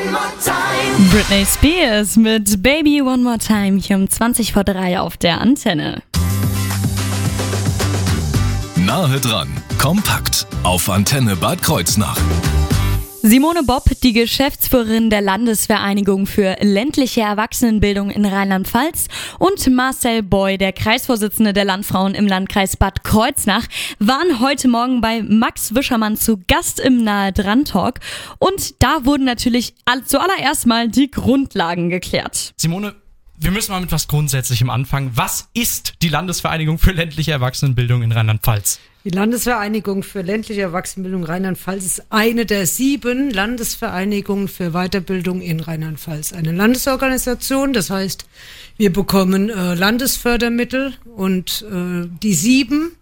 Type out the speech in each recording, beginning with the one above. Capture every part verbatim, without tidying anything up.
One More Time. Britney Spears mit Baby One More Time hier um zwanzig vor drei auf der Antenne. Nahe dran, kompakt auf Antenne Bad Kreuznach. Simone Bopp, die Geschäftsführerin der Landesvereinigung für ländliche Erwachsenenbildung in Rheinland-Pfalz, und Marcel Boy, der Kreisvorsitzende der Landfrauen im Landkreis Bad Kreuznach, waren heute Morgen bei Max Wischermann zu Gast im Nahe dran Talk. Und da wurden natürlich zuallererst mal die Grundlagen geklärt. Simone, wir müssen mal mit was Grundsätzlichem anfangen. Was ist die Landesvereinigung für ländliche Erwachsenenbildung in Rheinland-Pfalz? Die Landesvereinigung für ländliche Erwachsenenbildung Rheinland-Pfalz ist eine der sieben Landesvereinigungen für Weiterbildung in Rheinland-Pfalz. Eine Landesorganisation, das heißt, wir bekommen äh, Landesfördermittel und äh, die sieben,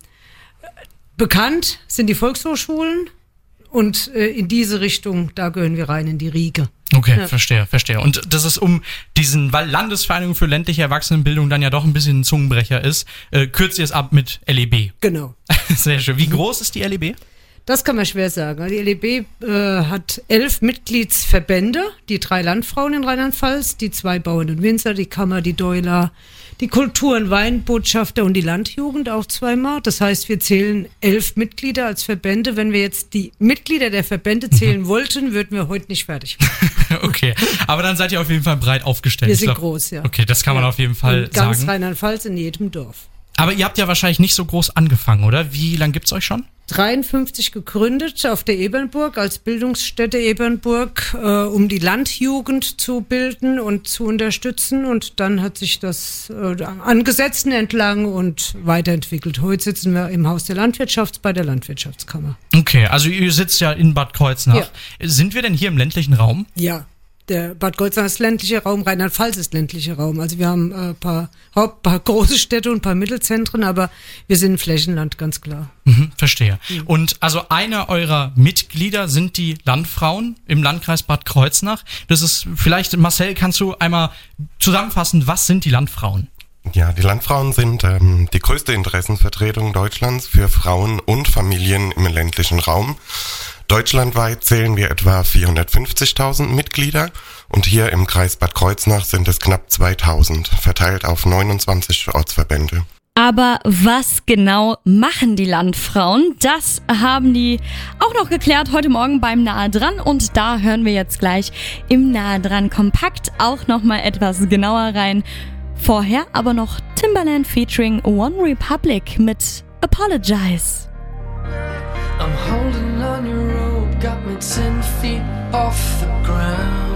bekannt sind die Volkshochschulen und äh, in diese Richtung, da gehören wir rein in die Riege. Okay, ja. verstehe, verstehe. Und das ist um diesen, weil Landesvereinigung für ländliche Erwachsenenbildung dann ja doch ein bisschen ein Zungenbrecher ist, äh, kürzt ihr es ab mit L E B. Genau. Sehr schön. Wie groß ist die L E B? Das kann man schwer sagen. Die L E B äh, hat elf Mitgliedsverbände, die drei Landfrauen in Rheinland-Pfalz, die zwei Bauern und Winzer, die Kammer, die Deuler, die Kultur- und Weinbotschafter und die Landjugend auch zweimal. Das heißt, wir zählen elf Mitglieder als Verbände. Wenn wir jetzt die Mitglieder der Verbände zählen wollten, würden wir heute nicht fertig machen. Okay, aber dann seid ihr auf jeden Fall breit aufgestellt. Wir sind glaub, groß, ja. Okay, das kann man ja. auf jeden Fall in ganz sagen. Ganz Rheinland-Pfalz, in jedem Dorf. Aber ihr habt ja wahrscheinlich nicht so groß angefangen, oder? Wie lange gibt's euch schon? dreiundfünfzig gegründet auf der Ebernburg als Bildungsstätte Ebernburg, äh, um die Landjugend zu bilden und zu unterstützen. Und dann hat sich das äh, an Gesetzen entlang und weiterentwickelt. Heute sitzen wir im Haus der Landwirtschaft bei der Landwirtschaftskammer. Okay, also ihr sitzt ja in Bad Kreuznach. Ja. Sind wir denn hier im ländlichen Raum? Ja. Der Bad Kreuznach ist ländlicher Raum, Rheinland-Pfalz ist ländlicher Raum. Also wir haben ein äh, paar, Haupt-, paar große Städte und ein paar Mittelzentren, aber wir sind ein Flächenland, ganz klar. Mhm, verstehe. Mhm. Und also einer eurer Mitglieder sind die Landfrauen im Landkreis Bad Kreuznach. Das ist vielleicht, Marcel, kannst du einmal zusammenfassen, was sind die Landfrauen? Ja, die Landfrauen sind ähm, die größte Interessenvertretung Deutschlands für Frauen und Familien im ländlichen Raum. Deutschlandweit zählen wir etwa vierhundertfünfzigtausend Mitglieder und hier im Kreis Bad Kreuznach sind es knapp zweitausend, verteilt auf neunundzwanzig Ortsverbände. Aber was genau machen die Landfrauen? Das haben die auch noch geklärt heute Morgen beim Nahe dran, und da hören wir jetzt gleich im Nahe dran kompakt auch nochmal etwas genauer rein. Vorher aber noch Timbaland featuring One Republic mit Apologize. I'm holding on your rope, got me ten feet off the ground.